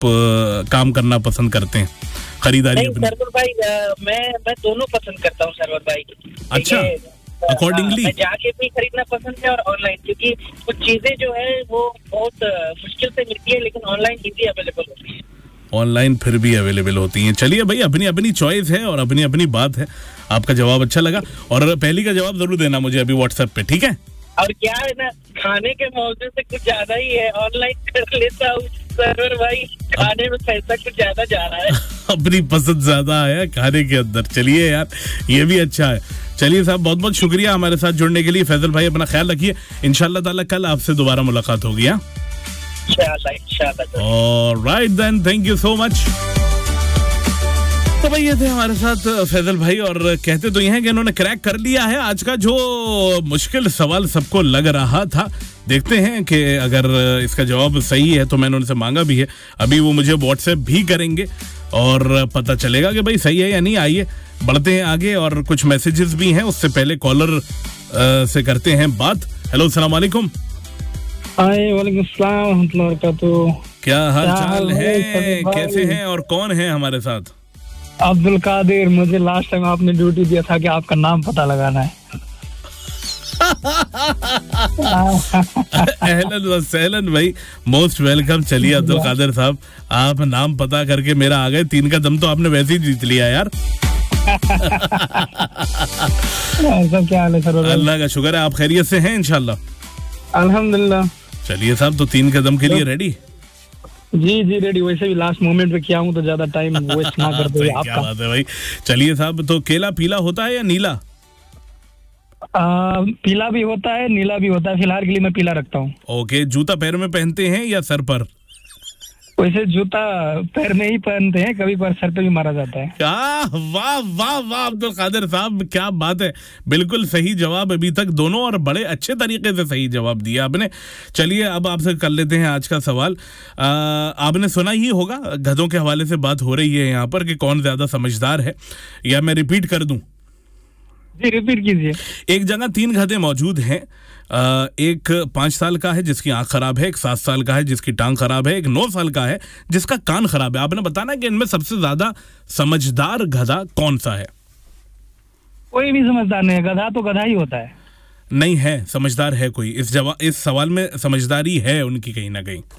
काम करना पसंद करते हैं, खरीदारी अपनी? सरवर भाई मैं दोनों पसंद करता हूँ सरवर भाई। अच्छा, अकॉर्डिंगली मैं जाके भी खरीदना पसंद है और ऑनलाइन, क्योंकि कुछ चीजें जो है वो बहुत मुश्किल से मिलती है, लेकिन ऑनलाइन इजी अवेलेबल होती है। ऑनलाइन फिर भी अवेलेबल होती हैं। चलिए भाई, अपनी अपनी चॉइस है और अपनी अपनी बात है। आपका जवाब अच्छा लगा और पहली का जवाब जरूर देना मुझे अभी व्हाट्सएप पे, ठीक है? और क्या है ना, खाने के मौजूद से कुछ ज्यादा ही है, ऑनलाइन कर लेता हूँ सरवर भाई, खाने में पैसा कुछ ज्यादा जा रहा है। अपनी पसंद ज्यादा है खाने के अंदर। चलिए यार, ये भी अच्छा है। चलिए साहब, बहुत बहुत शुक्रिया हमारे साथ जुड़ने के लिए। फैजल भाई अपना ख्याल रखिए, इंशाल्लाह ताला कल आपसे दोबारा मुलाकात होगी। Alright then, thank you so much. तो भाई ये थे हमारे साथ फैजल भाई, और कहते तो ये हैं कि इन्होंने क्रैक कर लिया है आज का जो मुश्किल सवाल सबको लग रहा था। देखते हैं कि अगर इसका जवाब सही है तो मैंने उनसे मांगा भी है, अभी वो मुझे व्हाट्सएप भी करेंगे और पता चलेगा कि भाई सही है या नहीं। आइए बढ़ते हैं आगे, और कुछ मैसेजेस भी हैं, उससे पहले कॉलर से करते हैं बात। हेलो, अस्सलाम वालेकुम। वालेकुम सलाम व रहमतुल्लाहि व बरकातहू। क्या हाल चाल है, कैसे हैं और कौन है हमारे साथ? अब्दुल कादिर, मुझे लास्ट टाइम आपने ड्यूटी दिया था कि आपका नाम पता लगाना है। अहलन व सहलन भाई, मोस्ट वेलकम। चलिए अब्दुल कादिर साहब, आप नाम पता करके मेरा आ गए। 3 का दम तो आपने वैसे ही जीत लिया यार। ऐसा क्या हाल है सर? अल्लाह का शुक्र है, आप खैरियत से हैं इंशाल्लाह? अल्हम्दुलिल्लाह। चलिए साहब, तो 3 कदम के लिए रेडी? जी रेडी। वैसे भी लास्ट मोमेंट पे किया हूँ तो ज्यादा टाइम वेस्ट ना कर दे आपका। क्या बात है भाई। चलिए साहब, तो केला पीला होता है या नीला? पीला भी होता है, नीला भी होता है। फिलहाल के लिए मैं पीला रखता हूँ। ओके, जूता पैर में पहनते हैं या सर पर? वैसे जूता पैर में ही पहनते हैं, कभी पर सर पे भी मारा जाता है। क्या वाह वाह वाह अब्दुल कादिर साहब, क्या बात है। बिल्कुल सही जवाब अभी तक दोनों, और बड़े अच्छे तरीके से सही जवाब दिया आपने। चलिए अब आपसे कर लेते हैं आज का सवाल। आपने सुना ही होगा, गधों के हवाले से बात हो रही है यहाँ पर कि कौन ज्यादा समझदार है, या मैं रिपीट कर दूं? जी रिपीट कीजिए। एक जगह 3 गधे मौजूद हैं। एक 5 साल का है जिसकी आंख खराब है, एक 7 साल का है जिसकी टांग खराब है, एक 9 साल का है जिसका कान खराब है। आपने बताना कि इनमें सबसे ज्यादा समझदार गधा कौन सा है? कोई भी समझदार नहीं है, गधा तो गधा ही होता है। नहीं है, समझदार है कोई। इस सवाल में समझदारी है उनकी कहीं ना कहीं।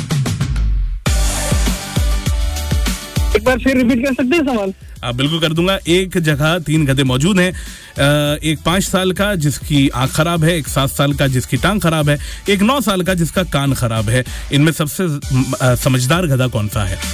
एक बार फिर रिपीट कर सकते हैं सवाल? आप बिल्कुल कर दूंगा। एक जगह 3 गधे मौजूद हैं। एक 5 साल का जिसकी आंख खराब है, एक 7 साल का जिसकी टांग खराब है, एक 9 साल का जिसका कान खराब है। इनमें सबसे समझदार गधा कौन सा है?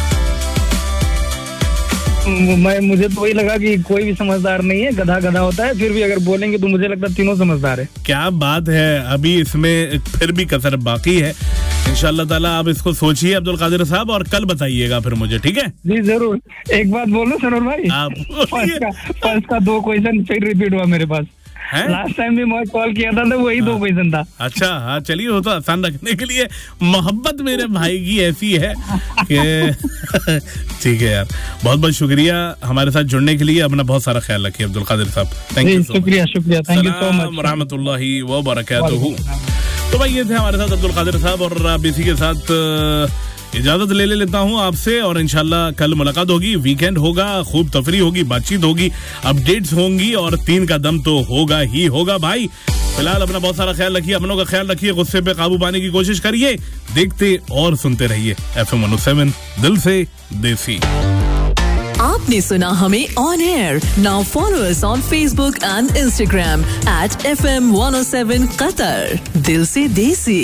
मुझे तो वही लगा कि कोई भी समझदार नहीं है, गधा गधा होता है। फिर भी अगर बोलेंगे तो मुझे लगता है तीनों समझदार है। क्या बात है, अभी इसमें फिर भी कसर बाकी है। इंशाल्लाह ताला आप इसको सोचिए अब्दुल कादिर साहब, और कल बताइएगा फिर मुझे, ठीक है? जी जरूर। एक बात बोलो सरोवर भाई, आप फर्स्ट का 2 क्वेश्चन फिर रिपीट हुआ मेरे पास। लास्ट टाइम भी मैं कॉल किया था तो वही 2 क्वेश्चन था। अच्छा हाँ, चलिए वो तो आसान रखने के लिए मोहब्बत मेरे भाई की ऐसी है कि ठीक है यार। बहुत बहुत शुक्रिया हमारे साथ जुड़ने के लिए। अपना बहुत सारा ख्याल रखिए अब्दुल कादिर साहब। Thank you. शुक्रिया थैंक यू सो मच रहमतुल्लाहि व बरकातहू। तो भाई ये थे हमारे साथ अब्दुल कादिर साहब, और अब इसी के साथ इजाजत ले लेता हूँ आपसे, और इंशाल्लाह कल मुलाकात होगी। वीकेंड होगा, खूब तफरी होगी, बातचीत होगी, अपडेट्स होंगी, और 3 का दम तो होगा ही होगा भाई। फिलहाल अपना बहुत सारा ख्याल रखिए, अपनों का ख्याल रखिए, गुस्से पे काबू पाने की कोशिश करिए। देखते और सुनते रहिए FM 107, दिल से देसी। आपने सुना हमें on air. Now follow us on Facebook and Instagram @FM 107 Qatar. दिल से देसी।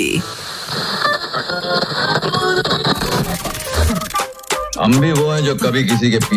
हम भी वो हैं जो कभी किसी के